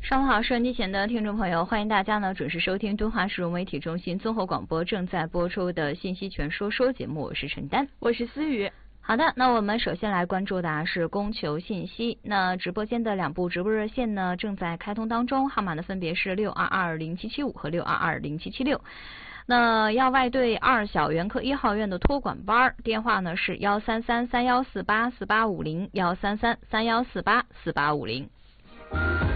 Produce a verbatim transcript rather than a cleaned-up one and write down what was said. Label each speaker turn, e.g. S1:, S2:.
S1: 上午好，收音机前的听众朋友，欢迎大家呢准时收听敦化市融媒体中心综合广播正在播出的信息全说说节目，我是陈丹，
S2: 我是思雨。
S1: 好的，那我们首先来关注的是供求信息。那直播间的两部直播热线呢正在开通当中，号码呢分别是六二二零七七五和六二二零七七六。那要外对二小园科一号院的托管班，电话呢是幺三三三幺四八四八五零，幺三三三幺四八四八五零。